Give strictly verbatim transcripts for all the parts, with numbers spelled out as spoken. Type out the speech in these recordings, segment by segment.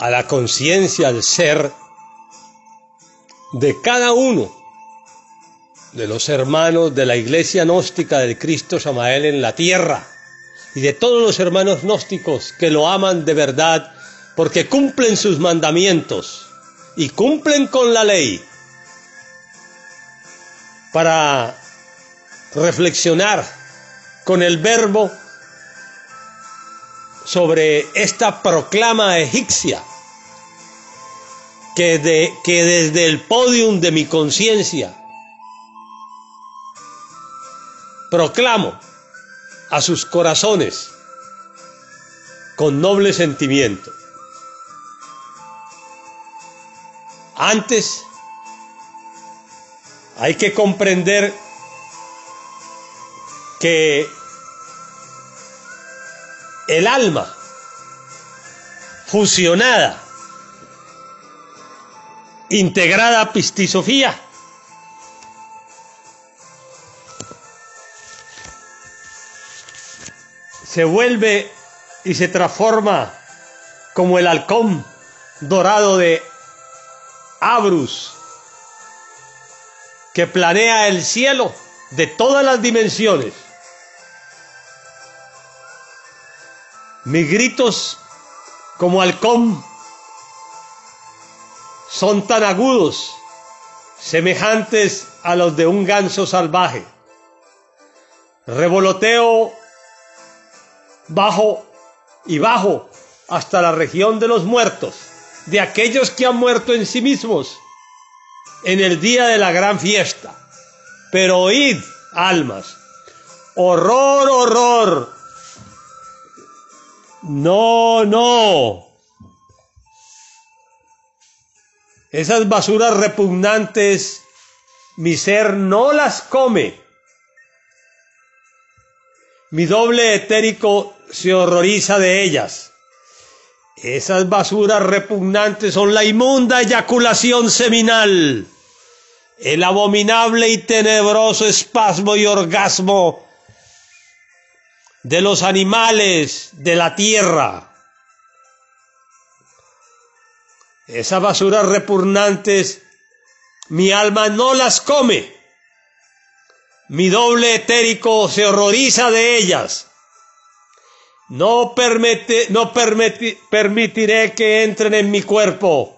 a la conciencia, al ser de cada uno de los hermanos de la iglesia gnóstica del Cristo Samael en la tierra y de todos los hermanos gnósticos que lo aman de verdad porque cumplen sus mandamientos y cumplen con la ley, para reflexionar con el verbo sobre esta proclama egipcia que, de, que desde el podium de mi conciencia proclamo a sus corazones con noble sentimiento. Antes hay que comprender que el alma fusionada, integrada a pistisofía, se vuelve y se transforma como el halcón dorado de Abrus, que planea el cielo de todas las dimensiones. Mis gritos como halcón son tan agudos, semejantes a los de un ganso salvaje. Revoloteo bajo y bajo hasta la región de los muertos, de aquellos que han muerto en sí mismos en el día de la gran fiesta. Pero oíd, almas, horror, horror. No, no. Esas basuras repugnantes, mi ser no las come. Mi doble etérico se horroriza de ellas. Esas basuras repugnantes son la inmunda eyaculación seminal, el abominable y tenebroso espasmo y orgasmo de los animales de la tierra. Esas basuras repugnantes, mi alma no las come. Mi doble etérico se horroriza de ellas. No, permite, no permiti, permitiré que entren en mi cuerpo.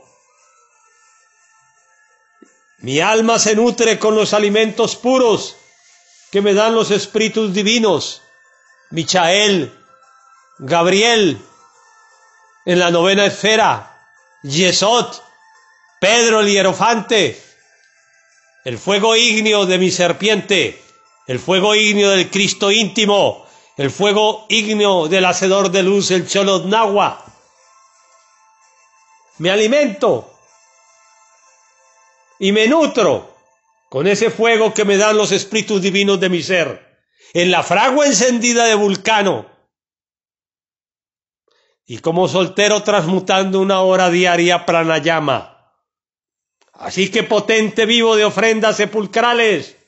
Mi alma se nutre con los alimentos puros que me dan los espíritus divinos. Michael, Gabriel, en la novena esfera, Yesod, Pedro el hierofante, el fuego ígneo de mi serpiente, el fuego ígneo del Cristo íntimo, el fuego ígneo del hacedor de luz, el Cholotnahua. Me alimento y me nutro con ese fuego que me dan los espíritus divinos de mi ser, en la fragua encendida de Vulcano, y como soltero transmutando una hora diaria pranayama. Así que potente vivo de ofrendas sepulcrales,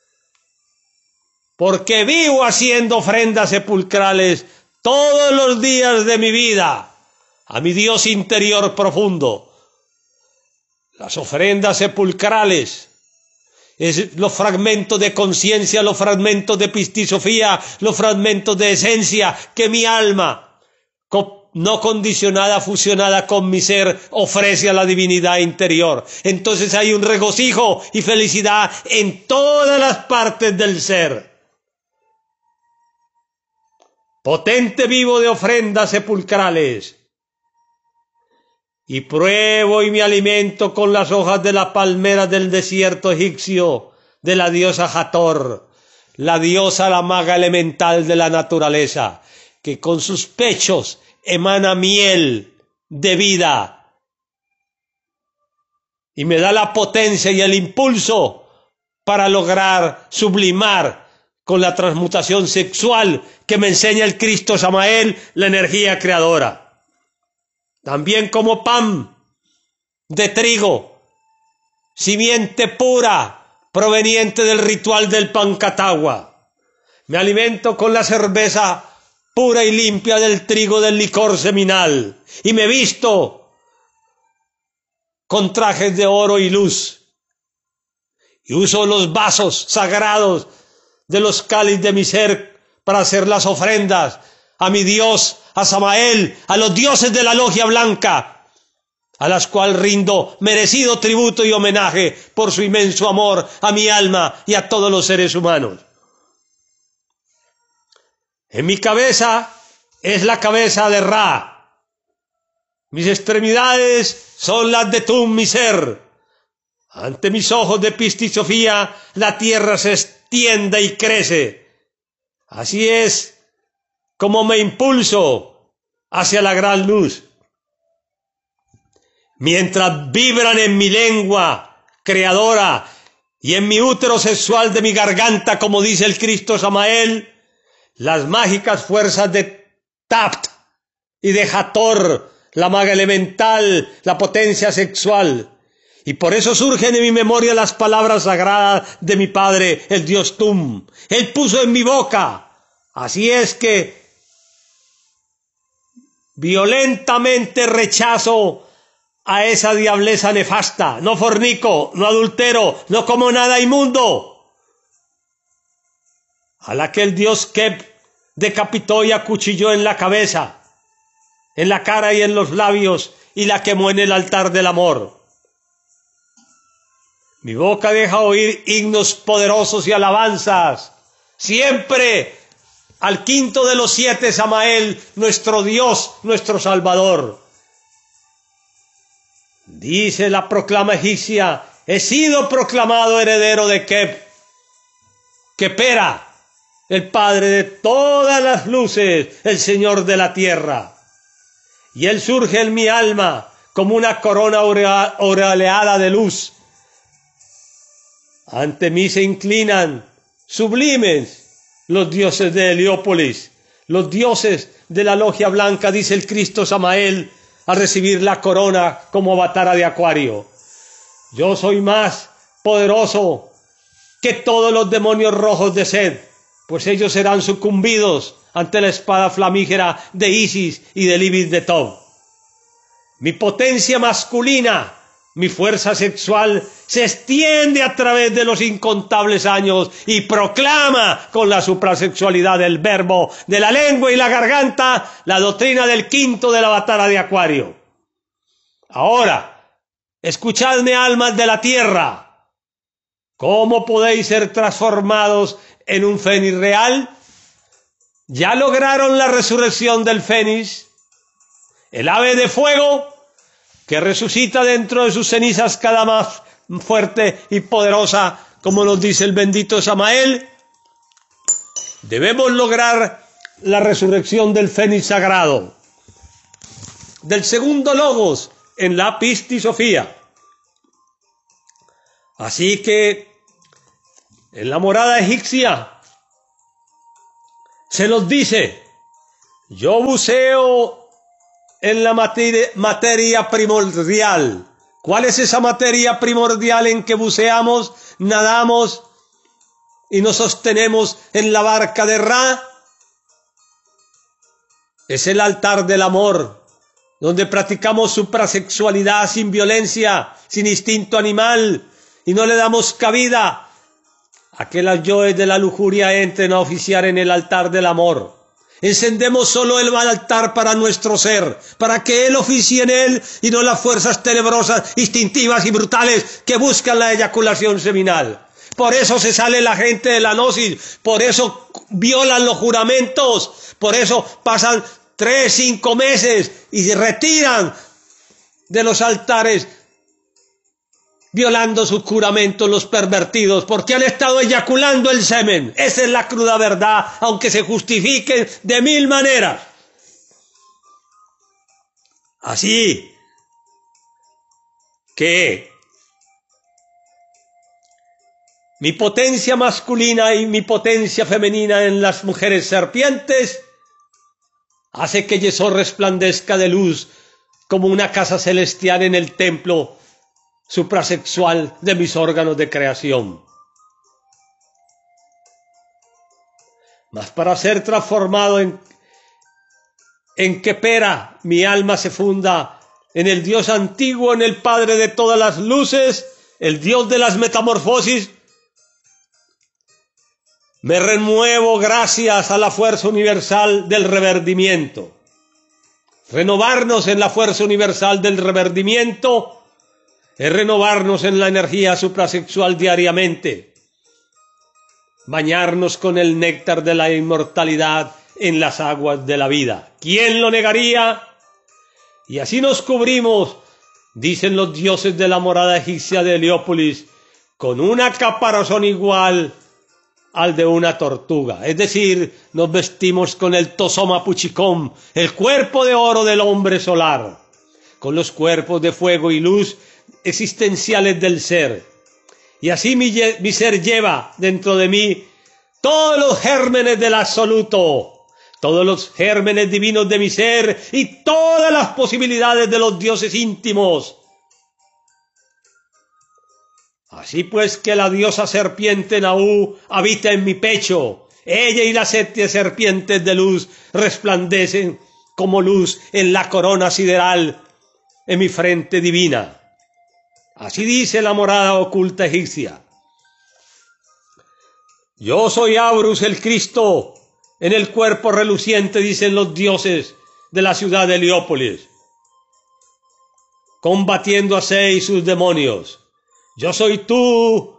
porque vivo haciendo ofrendas sepulcrales todos los días de mi vida a mi Dios interior profundo. Las ofrendas sepulcrales es los fragmentos de conciencia, los fragmentos de pistisofía, los fragmentos de esencia que mi alma, no condicionada, fusionada con mi ser, ofrece a la divinidad interior. Entonces hay un regocijo y felicidad en todas las partes del ser. Potente vivo de ofrendas sepulcrales. Y pruebo y me alimento con las hojas de la palmera del desierto egipcio, de la diosa Hathor, la diosa, la maga elemental de la naturaleza, que con sus pechos emana miel de vida y me da la potencia y el impulso para lograr sublimar con la transmutación sexual que me enseña el Cristo Samael, la energía creadora. También como pan de trigo, simiente pura proveniente del ritual del Pancatagua. Me alimento con la cerveza pura y limpia del trigo del licor seminal y me visto con trajes de oro y luz. Y uso los vasos sagrados de los cáliz de mi ser para hacer las ofrendas a mi Dios, a Samael, a los dioses de la logia blanca, a las cuales rindo merecido tributo y homenaje por su inmenso amor a mi alma y a todos los seres humanos. En mi cabeza es la cabeza de Ra. Mis extremidades son las de Tum, mi ser. Ante mis ojos de Pistis Sofía, la tierra se extiende y crece. Así es como me impulso hacia la gran luz. Mientras vibran en mi lengua creadora y en mi útero sexual de mi garganta, como dice el Cristo Samael, las mágicas fuerzas de Tapt y de Hathor, la maga elemental, la potencia sexual. Y por eso surgen en mi memoria las palabras sagradas de mi padre, el dios Tum. Él puso en mi boca. Así es que violentamente rechazo a esa diableza nefasta. No fornico, no adultero, no como nada inmundo. A la que el dios Kep decapitó y acuchilló en la cabeza, en la cara y en los labios, y la quemó en el altar del amor. Mi boca deja oír himnos poderosos y alabanzas, siempre al quinto de los siete, Samael, nuestro Dios, nuestro Salvador. Dice la proclama egipcia: he sido proclamado heredero de Kep, Kepera, el padre de todas las luces, el Señor de la tierra. Y él surge en mi alma como una corona aureolada de luz. Ante mí se inclinan sublimes los dioses de Heliópolis, los dioses de la logia blanca, dice el Cristo Samael, al recibir la corona como avatara de Acuario. Yo soy más poderoso que todos los demonios rojos de Sed, pues ellos serán sucumbidos ante la espada flamígera de Isis y del Ibis de Tob. Mi potencia masculina, mi fuerza sexual, se extiende a través de los incontables años y proclama con la suprasexualidad del verbo, de la lengua y la garganta, la doctrina del quinto de la avatara de Acuario. Ahora, escuchadme, almas de la tierra. ¿Cómo podéis ser transformados en un fénix real? ¿Ya lograron la resurrección del fénix? El ave de fuego que resucita dentro de sus cenizas cada más fuerte y poderosa, como nos dice el bendito Samael. Debemos lograr la resurrección del fénix sagrado, del segundo logos en la Pistis Sofía. Así que en la morada egipcia se nos dice: yo buceo en la materia, materia primordial. ¿Cuál es esa materia primordial en que buceamos, nadamos y nos sostenemos en la barca de Ra? Es el altar del amor, donde practicamos suprasexualidad sin violencia, sin instinto animal, y no le damos cabida a que las yoes de la lujuria entren a oficiar en el altar del amor. Encendemos solo el altar para nuestro ser, para que él oficie en él y no las fuerzas tenebrosas, instintivas y brutales que buscan la eyaculación seminal. Por eso se sale la gente de la gnosis, por eso violan los juramentos, por eso pasan tres, cinco meses y se retiran de los altares violando sus juramentos los pervertidos, porque han estado eyaculando el semen. Esa es la cruda verdad, aunque se justifiquen de mil maneras. Así que mi potencia masculina y mi potencia femenina en las mujeres serpientes hace que Yesod resplandezca de luz como una casa celestial en el templo suprasexual de mis órganos de creación. Mas para ser transformado en, en Kepera, mi alma se funda en el Dios antiguo, en el Padre de todas las luces, el Dios de las metamorfosis. Me renuevo gracias a la fuerza universal del reverdimiento. Renovarnos en la fuerza universal del reverdimiento es renovarnos en la energía suprasexual diariamente. Bañarnos con el néctar de la inmortalidad en las aguas de la vida. ¿Quién lo negaría? Y así nos cubrimos, dicen los dioses de la morada egipcia de Heliópolis, con una caparazón igual al de una tortuga. Es decir, nos vestimos con el tosoma puchicón, el cuerpo de oro del hombre solar, con los cuerpos de fuego y luz existenciales del ser. Y así mi, mi ser lleva dentro de mí todos los gérmenes del absoluto, todos los gérmenes divinos de mi ser y todas las posibilidades de los dioses íntimos. Así pues que la diosa serpiente Naú habita en mi pecho. Ella y las siete serpientes de luz resplandecen como luz en la corona sideral en mi frente divina. Así dice la morada oculta egipcia. Yo soy Abrus el Cristo, en el cuerpo reluciente, dicen los dioses de la ciudad de Heliópolis, combatiendo a seis sus demonios. Yo soy tú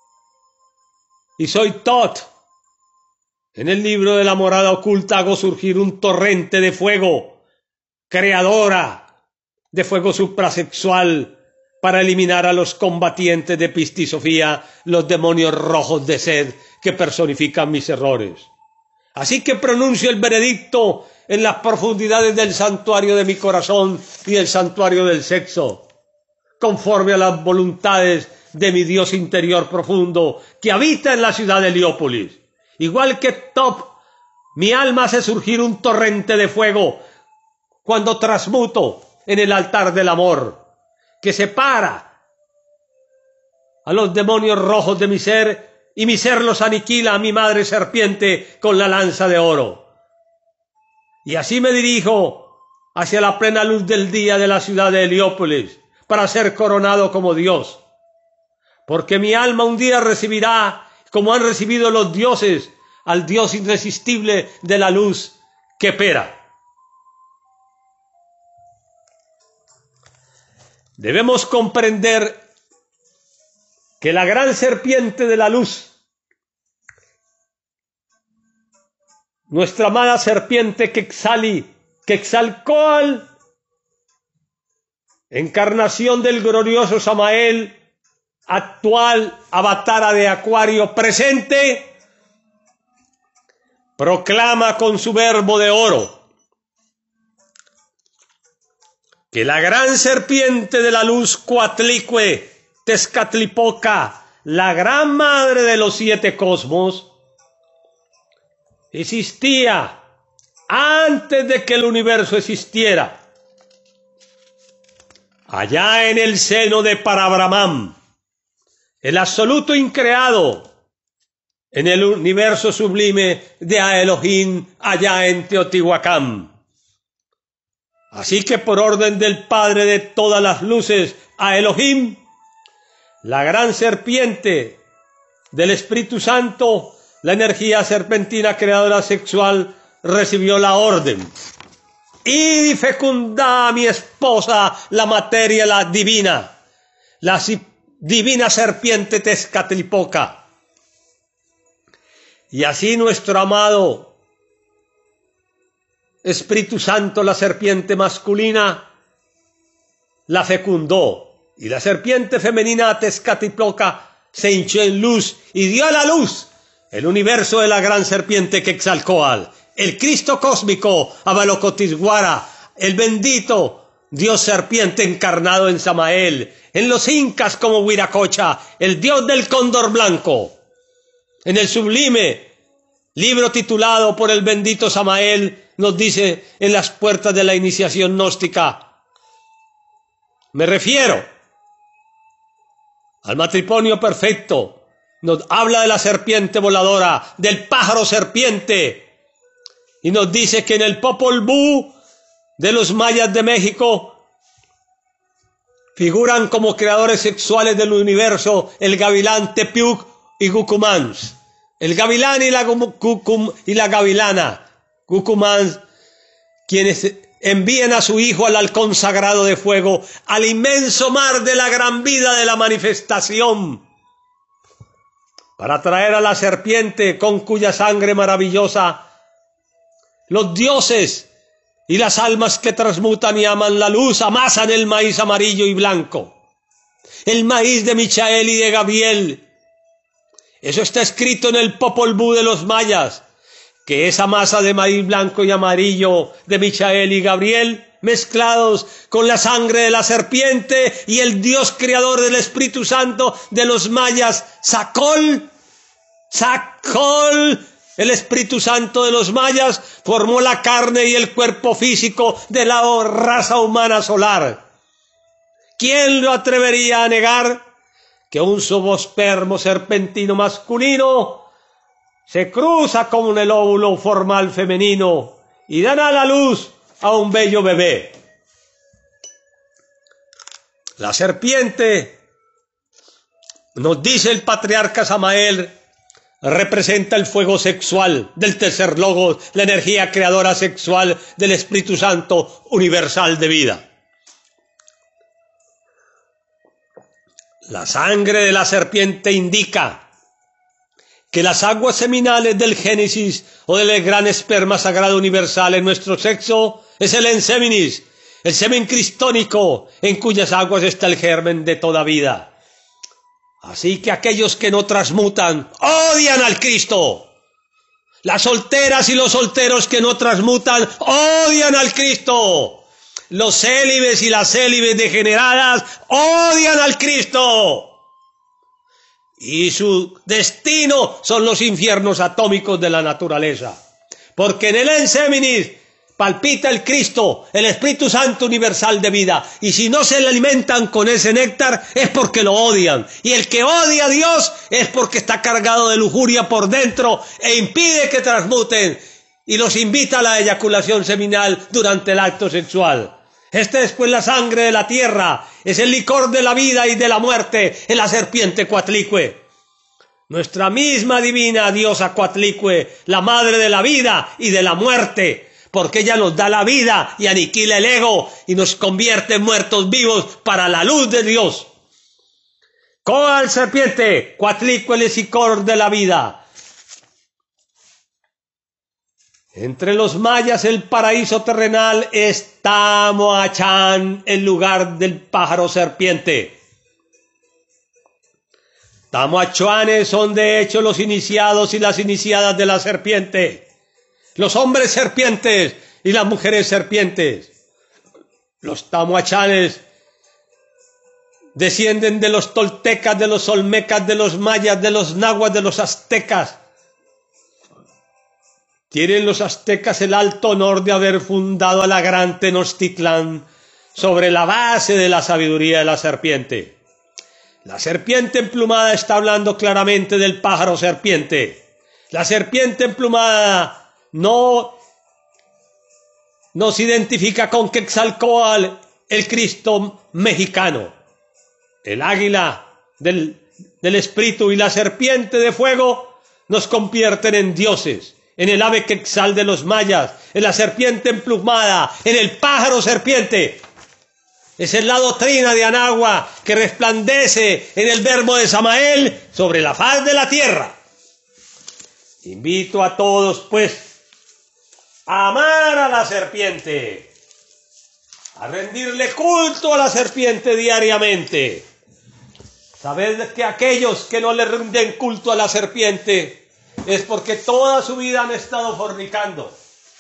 y soy Tot. En el libro de la morada oculta hago surgir un torrente de fuego, creadora de fuego suprasexual, para eliminar a los combatientes de Pistisofía, los demonios rojos de sed que personifican mis errores. Así que pronuncio el veredicto en las profundidades del santuario de mi corazón y el santuario del sexo, conforme a las voluntades de mi Dios interior profundo que habita en la ciudad de Heliópolis. Igual que Top, mi alma hace surgir un torrente de fuego cuando transmuto en el altar del amor, que separa a los demonios rojos de mi ser, y mi ser los aniquila a mi madre serpiente con la lanza de oro. Y así me dirijo hacia la plena luz del día de la ciudad de Heliópolis, para ser coronado como Dios. Porque mi alma un día recibirá, como han recibido los dioses, al Dios irresistible de la luz, Khepera. Debemos comprender que la gran serpiente de la luz, nuestra amada serpiente Quetzali, Quetzalcóatl, encarnación del glorioso Samael, actual avatara de Acuario presente, proclama con su verbo de oro que la gran serpiente de la luz Coatlicue, Tezcatlipoca, la gran madre de los siete cosmos, existía antes de que el universo existiera, allá en el seno de Parabrahman, el absoluto increado, en el universo sublime de Elohim, allá en Teotihuacán. Así que por orden del Padre de todas las luces, a Elohim, la gran serpiente del Espíritu Santo, la energía serpentina creadora sexual, recibió la orden. Y fecunda a mi esposa, la materia, la divina, la divina serpiente Tezcatlipoca. Y así nuestro amado Espíritu Santo, la serpiente masculina, la fecundó. Y la serpiente femenina Tezcatlipoca se hinchó en luz y dio a la luz el universo de la gran serpiente Quetzalcóatl, el Cristo cósmico Avalokiteshvara, el bendito Dios serpiente encarnado en Samael, en los incas como Huiracocha, el Dios del cóndor blanco. En el sublime libro titulado por el bendito Samael, nos dice en las puertas de la iniciación gnóstica, me refiero al matrimonio perfecto, nos habla de la serpiente voladora, del pájaro serpiente, y nos dice que en el Popol Vuh de los mayas de México figuran como creadores sexuales del universo el gavilán Tepiuc y Gucumans. El gavilán y la, Gucum, y la gavilana Gucumans, quienes envían a su hijo al halcón sagrado de fuego, al inmenso mar de la gran vida de la manifestación, para traer a la serpiente con cuya sangre maravillosa los dioses y las almas que transmutan y aman la luz amasan el maíz amarillo y blanco, el maíz de Michael y de Gabriel. Eso está escrito en el Popol Vuh de los mayas, que esa masa de maíz blanco y amarillo de Michael y Gabriel, mezclados con la sangre de la serpiente y el Dios creador del Espíritu Santo de los mayas, Sacol, Sacol, el Espíritu Santo de los mayas, formó la carne y el cuerpo físico de la raza humana solar. ¿Quién lo atrevería a negar que un zoospermo serpentino masculino se cruza con el óvulo formal femenino y dan a la luz a un bello bebé? La serpiente, nos dice el patriarca Samael, representa el fuego sexual del tercer logos, la energía creadora sexual del Espíritu Santo universal de vida. La sangre de la serpiente indica que las aguas seminales del Génesis o del gran esperma sagrado universal en nuestro sexo es el enseminis, el semen cristónico, en cuyas aguas está el germen de toda vida. Así que aquellos que no transmutan odian al Cristo. Las solteras y los solteros que no transmutan odian al Cristo. Los célibes y las célibes degeneradas odian al Cristo. Y su destino son los infiernos atómicos de la naturaleza. Porque en el enseminis palpita el Cristo, el Espíritu Santo universal de vida. Y si no se le alimentan con ese néctar es porque lo odian. Y el que odia a Dios es porque está cargado de lujuria por dentro e impide que transmuten. Y los invita a la eyaculación seminal durante el acto sexual. Este es pues la sangre de la tierra, es el licor de la vida y de la muerte, es la serpiente Coatlicue. Nuestra misma divina diosa Coatlicue, la madre de la vida y de la muerte, porque ella nos da la vida y aniquila el ego y nos convierte en muertos vivos para la luz de Dios. Coal serpiente, Coatlicue el licor de la vida. Entre los mayas el paraíso terrenal es Tamoachán, el lugar del pájaro serpiente. Tamoachuanes son de hecho los iniciados y las iniciadas de la serpiente, los hombres serpientes y las mujeres serpientes. Los tamoachanes descienden de los toltecas, de los olmecas, de los mayas, de los nahuas, de los aztecas. Tienen los aztecas el alto honor de haber fundado a la gran Tenochtitlán sobre la base de la sabiduría de la serpiente. La serpiente emplumada está hablando claramente del pájaro serpiente. La serpiente emplumada no nos identifica con Quetzalcóatl, el Cristo mexicano. El águila del, del espíritu y la serpiente de fuego nos convierten en dioses. En el ave quetzal de los mayas, en la serpiente emplumada, en el pájaro serpiente. Esa es la doctrina de Anagua que resplandece en el verbo de Samael sobre la faz de la tierra. Invito a todos, pues, a amar a la serpiente, a rendirle culto a la serpiente diariamente. Sabed que aquellos que no le rinden culto a la serpiente es porque toda su vida han estado fornicando.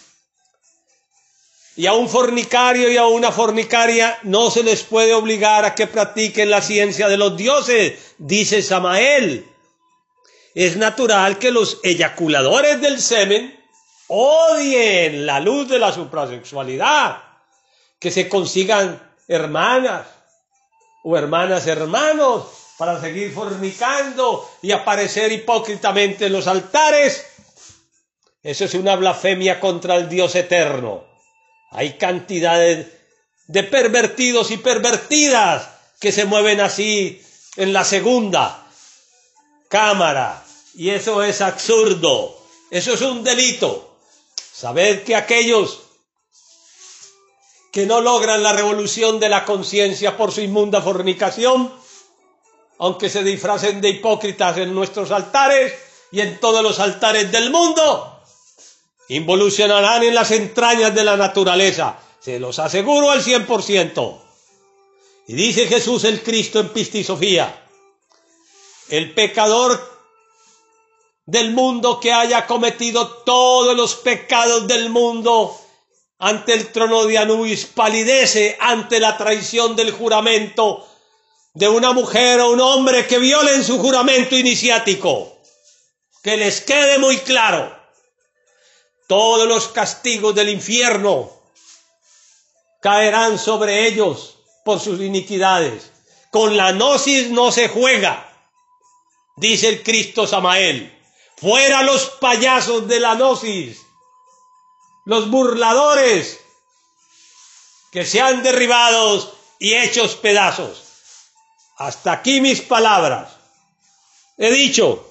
Y a un fornicario y a una fornicaria no se les puede obligar a que practiquen la ciencia de los dioses, dice Samael. Es natural que los eyaculadores del semen odien la luz de la suprasexualidad, que se consigan hermanas o hermanas hermanos para seguir fornicando y aparecer hipócritamente en los altares. Eso es una blasfemia contra el Dios eterno. Hay cantidades de pervertidos y pervertidas que se mueven así en la segunda cámara. Y eso es absurdo. Eso es un delito. Sabed que aquellos que no logran la revolución de la conciencia por su inmunda fornicación, aunque se disfracen de hipócritas en nuestros altares y en todos los altares del mundo, involucionarán en las entrañas de la naturaleza. Se los aseguro al cien por ciento. Y dice Jesús el Cristo en Pistisofía: el pecador del mundo que haya cometido todos los pecados del mundo ante el trono de Anubis palidece ante la traición del juramento de una mujer o un hombre que violen su juramento iniciático. Que les quede muy claro: todos los castigos del infierno caerán sobre ellos por sus iniquidades. Con la gnosis no se juega, dice el Cristo Samael. Fuera los payasos de la gnosis, los burladores, que sean derribados y hechos pedazos. Hasta aquí mis palabras. He dicho.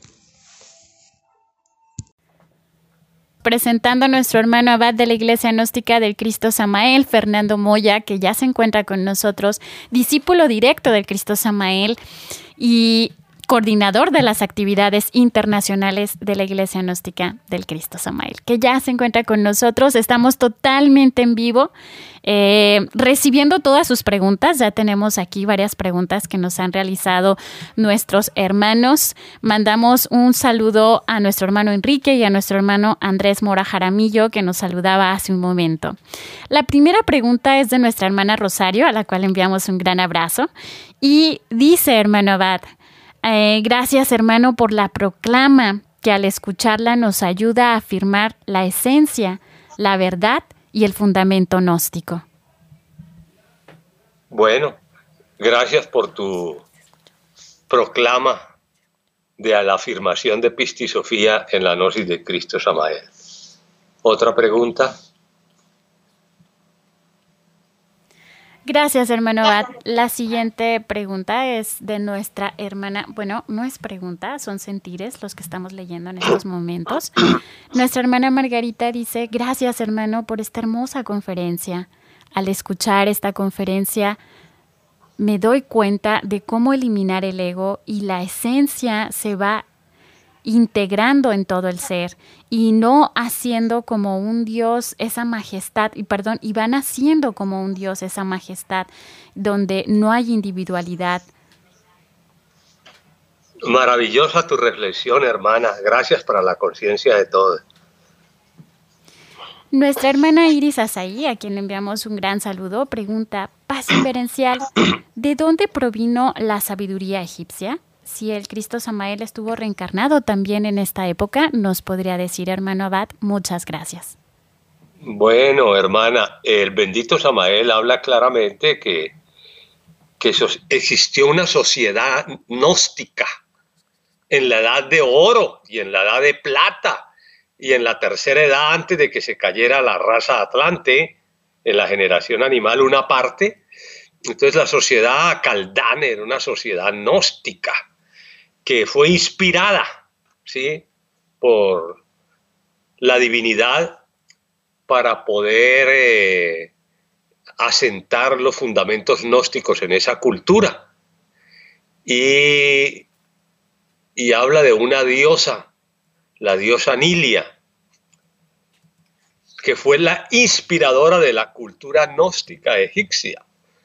Presentando a nuestro hermano abad de la Iglesia Gnóstica del Cristo Samael, Fernando Moya, que ya se encuentra con nosotros, discípulo directo del Cristo Samael y coordinador de las actividades internacionales de la Iglesia Gnóstica del Cristo Samael, que ya se encuentra con nosotros. Estamos totalmente en vivo, eh, recibiendo todas sus preguntas. Ya tenemos aquí varias preguntas que nos han realizado nuestros hermanos. Mandamos un saludo a nuestro hermano Enrique y a nuestro hermano Andrés Mora Jaramillo, que nos saludaba hace un momento. La primera pregunta es de nuestra hermana Rosario, a la cual enviamos un gran abrazo. Y dice, hermano abad: Eh, gracias, hermano, por la proclama, que al escucharla nos ayuda a afirmar la esencia, la verdad y el fundamento gnóstico. Bueno, gracias por tu proclama de la afirmación de Pistisofía en la gnosis de Cristo Samael. ¿Otra pregunta? Gracias, hermano abad. La siguiente pregunta es de nuestra hermana, bueno, no es pregunta, son sentires los que estamos leyendo en estos momentos. Nuestra hermana Margarita dice: gracias, hermano, por esta hermosa conferencia. Al escuchar esta conferencia me doy cuenta de cómo eliminar el ego y la esencia se va integrando en todo el ser y no haciendo como un Dios esa majestad, y perdón, y van haciendo como un Dios esa majestad donde no hay individualidad. Maravillosa tu reflexión, hermana. Gracias para la conciencia de todos. Nuestra hermana Iris Azaí, a quien le enviamos un gran saludo, pregunta: paz inverencial, ¿de dónde provino la sabiduría egipcia? Si el Cristo Samael estuvo reencarnado también en esta época, nos podría decir, hermano abad. Muchas gracias. Bueno, hermana, el bendito Samael habla claramente que, que existió una sociedad gnóstica en la edad de oro y en la edad de plata y en la tercera edad antes de que se cayera la raza atlante, en la generación animal una parte. Entonces la sociedad Caldane era una sociedad gnóstica que fue inspirada, ¿sí?, por la divinidad para poder eh, asentar los fundamentos gnósticos en esa cultura. Y, y habla de una diosa, la diosa Nilia, que fue la inspiradora de la cultura gnóstica egipcia.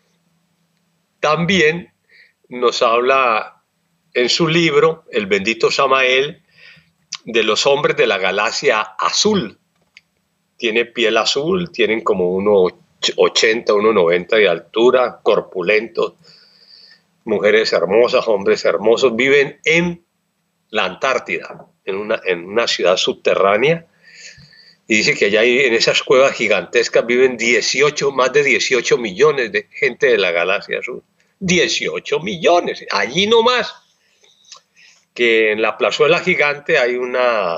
También nos habla en su libro, el bendito Samael, de los hombres de la galaxia azul. Tiene piel azul, tienen como uno ochenta, uno noventa de altura, corpulentos, mujeres hermosas, hombres hermosos. Viven en la Antártida, en una, en una ciudad subterránea. Y dice que allá en esas cuevas gigantescas viven dieciocho, más de dieciocho millones de gente de la galaxia azul. dieciocho millones, allí nomás. Que en la plazuela gigante hay una,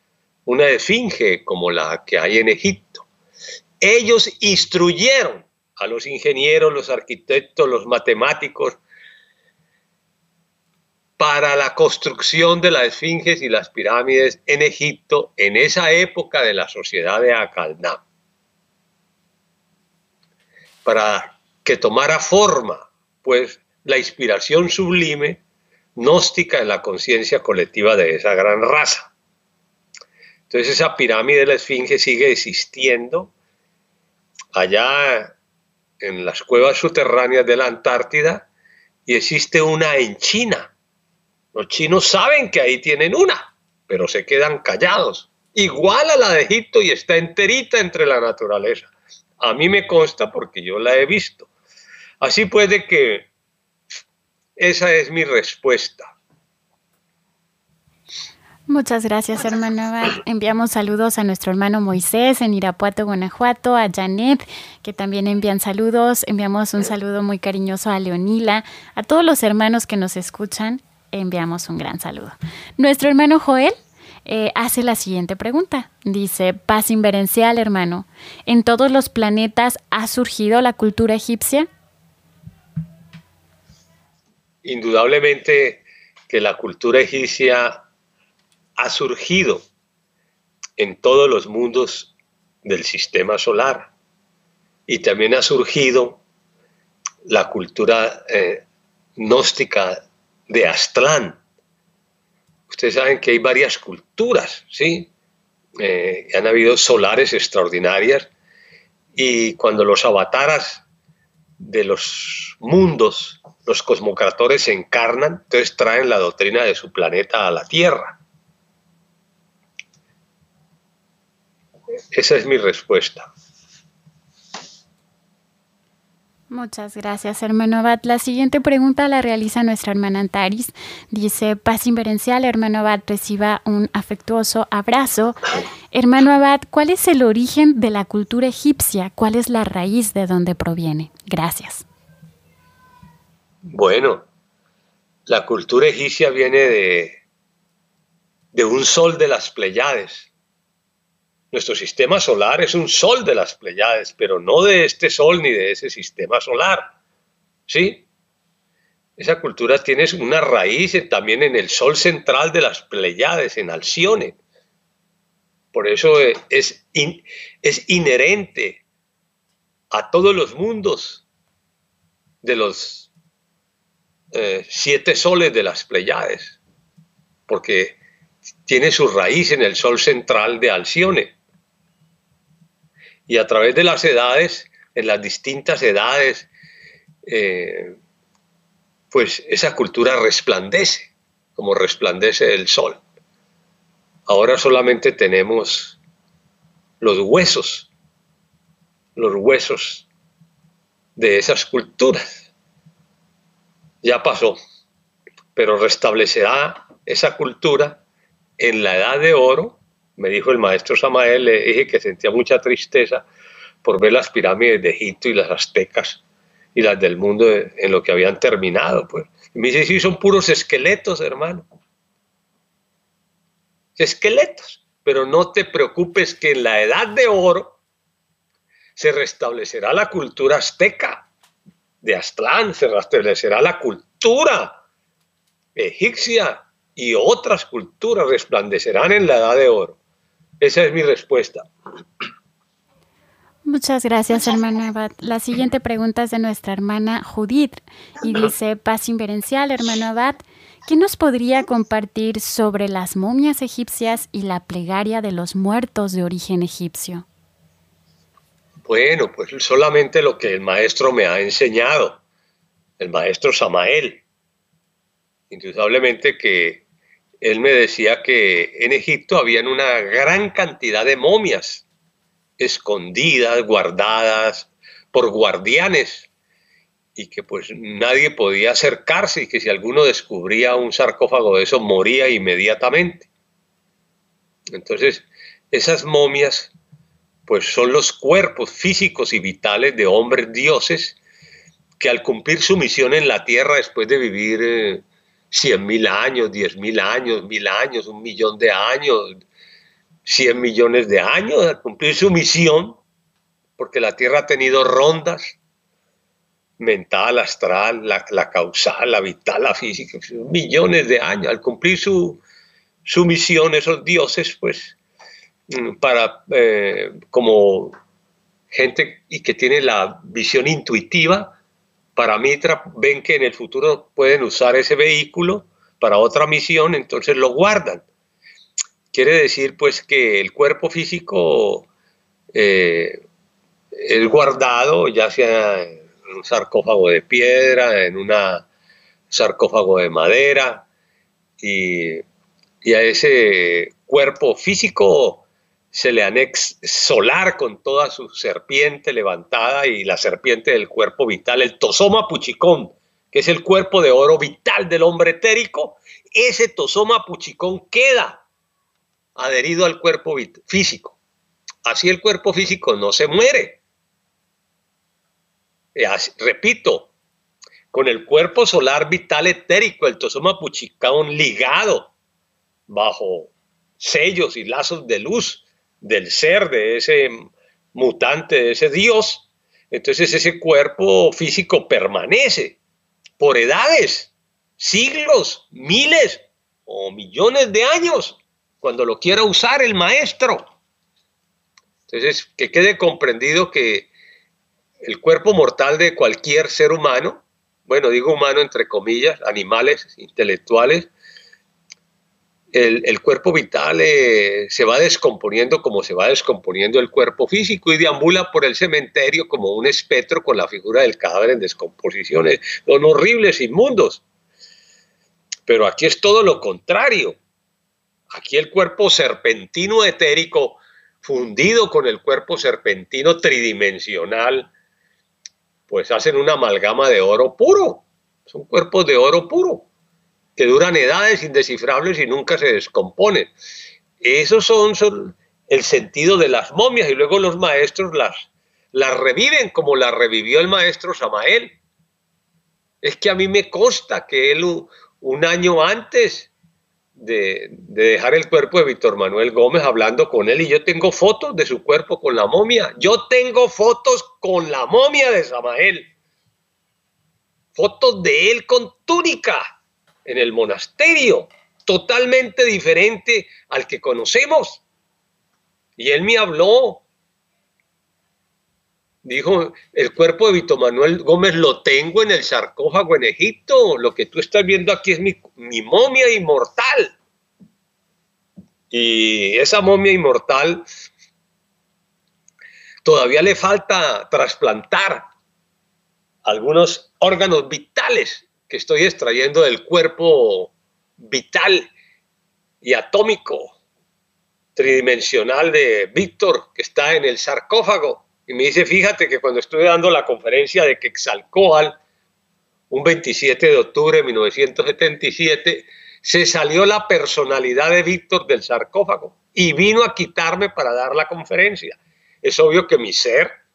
una esfinge como la que hay en Egipto. Ellos instruyeron a los ingenieros, los arquitectos, los matemáticos, para la construcción de las esfinges y las pirámides en Egipto en esa época de la sociedad de Akalná, para que tomara forma, pues, la inspiración sublime gnóstica en la conciencia colectiva de esa gran raza. Entonces esa pirámide de la esfinge sigue existiendo allá en las cuevas subterráneas de la Antártida, y existe una en China. Los chinos saben que ahí tienen una, pero se quedan callados. Igual a la de Egipto, y está enterita entre la naturaleza. A mí me consta porque yo la he visto. Así puede que esa es mi respuesta. Muchas gracias, hermano Abad. Enviamos saludos a nuestro hermano Moisés en Irapuato, Guanajuato, a Janet, que también envían saludos. Enviamos un saludo muy cariñoso a Leonila, a todos los hermanos que nos escuchan. Enviamos un gran saludo. Nuestro hermano Joel eh, hace la siguiente pregunta. Dice: paz inverencial, hermano, ¿en todos los planetas ha surgido la cultura egipcia? Indudablemente que la cultura egipcia ha surgido en todos los mundos del sistema solar, y también ha surgido la cultura eh, gnóstica de Aztlán. Ustedes saben que hay varias culturas, ¿sí? Eh, han habido solares extraordinarias, y cuando los avataras de los mundos, los cosmocratores, se encarnan, entonces traen la doctrina de su planeta a la Tierra. Esa es mi respuesta. Muchas gracias, hermano Abad. La siguiente pregunta la realiza nuestra hermana Antaris. Dice: paz inverencial, hermano Abad, reciba un afectuoso abrazo. Hermano Abad, ¿cuál es el origen de la cultura egipcia? ¿Cuál es la raíz de donde proviene? Gracias. Bueno, la cultura egipcia viene de, de un sol de las Pléyades. Nuestro sistema solar es un sol de las Pléyades, pero no de este sol ni de ese sistema solar, ¿sí? Esa cultura tiene una raíz también en el sol central de las Pléyades, en Alcione. Por eso es, in, es inherente a todos los mundos de los eh, siete soles de las Pléyades, porque tiene su raíz en el sol central de Alcione. Y a través de las edades, en las distintas edades, eh, pues esa cultura resplandece, como resplandece el sol. Ahora solamente tenemos los huesos, los huesos de esas culturas. Ya pasó, pero restablecerá esa cultura en la edad de oro. Me dijo el maestro Samael, le dije que sentía mucha tristeza por ver las pirámides de Egipto y las aztecas y las del mundo en lo que habían terminado. Pues. Y me dice: sí, son puros esqueletos, hermano. Esqueletos. Pero no te preocupes, que en la edad de oro se restablecerá la cultura azteca de Aztlán, se restablecerá la cultura egipcia, y otras culturas resplandecerán en la edad de oro. Esa es mi respuesta. Muchas gracias, hermano Abad. La siguiente pregunta es de nuestra hermana Judith y dice: paz inverencial, hermano Abad, ¿qué nos podría compartir sobre las momias egipcias y la plegaria de los muertos de origen egipcio? Bueno, pues solamente lo que el maestro me ha enseñado, el maestro Samael. Indudablemente que él me decía que en Egipto habían una gran cantidad de momias escondidas, guardadas por guardianes, y que pues nadie podía acercarse, y que si alguno descubría un sarcófago de eso moría inmediatamente. Entonces, esas momias pues son los cuerpos físicos y vitales de hombres dioses que, al cumplir su misión en la tierra, después de vivir eh, cien mil años, diez mil años, mil años, un millón de años, cien millones de años, al cumplir su misión, porque la Tierra ha tenido rondas mental, astral, la, la causal, la vital, la física, millones de años. Al cumplir su, su misión, esos dioses, pues, para, eh, como gente y que tiene la visión intuitiva, para Mitra ven que en el futuro pueden usar ese vehículo para otra misión, entonces lo guardan. Quiere decir, pues, que el cuerpo físico eh, es guardado, ya sea en un sarcófago de piedra, en un sarcófago de madera, y, y a ese cuerpo físico se le anexa solar con toda su serpiente levantada y la serpiente del cuerpo vital, el tosoma puchicón, que es el cuerpo de oro vital del hombre etérico. Ese tosoma puchicón queda adherido al cuerpo físico. Así el cuerpo físico no se muere. Así, repito, con el cuerpo solar vital etérico, el tosoma puchicón ligado bajo sellos y lazos de luz del ser, de ese mutante, de ese Dios, entonces ese cuerpo físico permanece por edades, siglos, miles o millones de años, cuando lo quiera usar el maestro. Entonces, que quede comprendido que el cuerpo mortal de cualquier ser humano, bueno, digo humano entre comillas, animales, intelectuales, El, el cuerpo vital eh, se va descomponiendo como se va descomponiendo el cuerpo físico y deambula por el cementerio como un espectro con la figura del cadáver en descomposiciones. Son horribles, inmundos. Pero aquí es todo lo contrario. Aquí el cuerpo serpentino etérico, fundido con el cuerpo serpentino tridimensional, pues hacen una amalgama de oro puro. Son cuerpos de oro puro, que duran edades indescifrables y nunca se descomponen. Esos son, son el sentido de las momias, y luego los maestros las, las reviven como las revivió el maestro Samael. Es que a mí me consta que él un, un año antes de, de dejar el cuerpo de Víctor Manuel Gómez, hablando con él, y yo tengo fotos de su cuerpo con la momia. Yo tengo fotos con la momia de Samael. Fotos de él con túnica en el monasterio, totalmente diferente al que conocemos. Y él me habló, dijo, el cuerpo de Víctor Manuel Gómez lo tengo en el sarcófago en Egipto, lo que tú estás viendo aquí es mi, mi momia inmortal. Y esa momia inmortal todavía le falta trasplantar algunos órganos vitales que estoy extrayendo del cuerpo vital y atómico tridimensional de Víctor, que está en el sarcófago. Y me dice, fíjate que cuando estuve dando la conferencia de Quetzalcóatl, un veintisiete de octubre de mil novecientos setenta y siete, se salió la personalidad de Víctor del sarcófago y vino a quitarme para dar la conferencia. Es obvio que mi ser